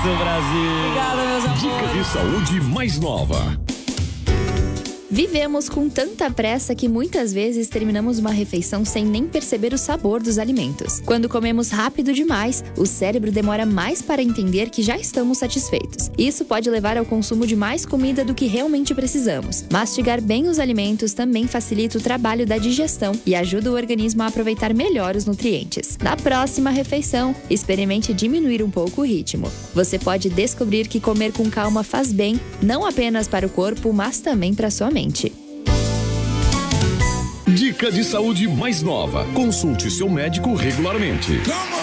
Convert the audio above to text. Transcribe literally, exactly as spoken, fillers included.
Brasil. Obrigada, meus amores. Dica de saúde mais nova. Vivemos com tanta pressa que muitas vezes terminamos uma refeição sem nem perceber o sabor dos alimentos. Quando comemos rápido demais, o cérebro demora mais para entender que já estamos satisfeitos. Isso pode levar ao consumo de mais comida do que realmente precisamos. Mastigar bem os alimentos também facilita o trabalho da digestão e ajuda o organismo a aproveitar melhor os nutrientes. Na próxima refeição, experimente diminuir um pouco o ritmo. Você pode descobrir que comer com calma faz bem, não apenas para o corpo, mas também para sua mente. Dica de saúde mais nova. Consulte seu médico regularmente.